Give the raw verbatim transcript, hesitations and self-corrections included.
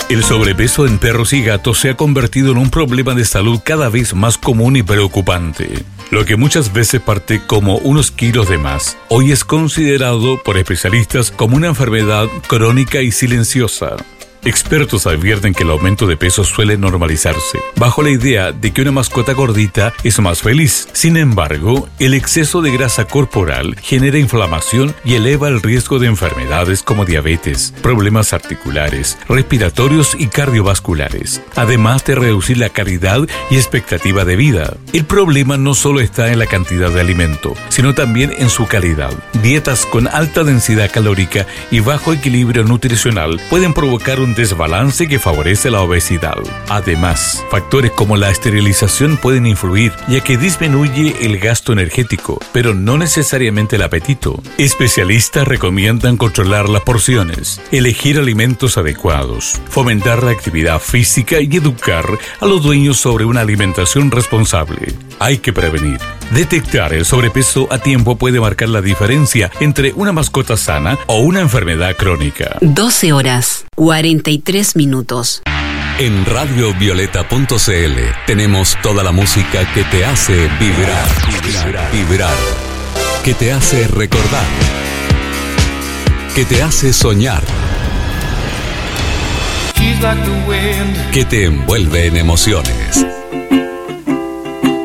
El sobrepeso en perros y gatos se ha convertido en un problema de salud cada vez más común y preocupante. Lo que muchas veces parte como unos kilos de más, hoy es considerado por especialistas como una enfermedad crónica y silenciosa. Expertos advierten que el aumento de peso suele normalizarse, bajo la idea de que una mascota gordita es más feliz. Sin embargo, el exceso de grasa corporal genera inflamación y eleva el riesgo de enfermedades como diabetes, problemas articulares, respiratorios y cardiovasculares, además de reducir la calidad y expectativa de vida. El problema no solo está en la cantidad de alimento, sino también en su calidad. Dietas con alta densidad calórica y bajo equilibrio nutricional pueden provocar un desbalance que favorece la obesidad. Además, factores como la esterilización pueden influir, ya que disminuye el gasto energético, pero no necesariamente el apetito. Especialistas recomiendan controlar las porciones, elegir alimentos adecuados, fomentar la actividad física y educar a los dueños sobre una alimentación responsable. Hay que prevenir. Detectar el sobrepeso a tiempo puede marcar la diferencia entre una mascota sana o una enfermedad crónica. doce horas, cuarenta y tres minutos. En radio violeta punto c l tenemos toda la música que te hace vibrar, vibrar, vibrar, que te hace recordar, que te hace soñar, que te envuelve en emociones.